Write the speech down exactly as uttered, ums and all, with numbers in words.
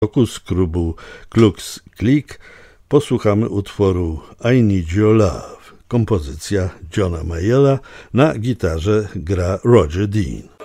roku z klubu Klux Klik posłuchamy utworu I Need Your Love. Kompozycja Johna Mayalla, na gitarze gra Roger Dean.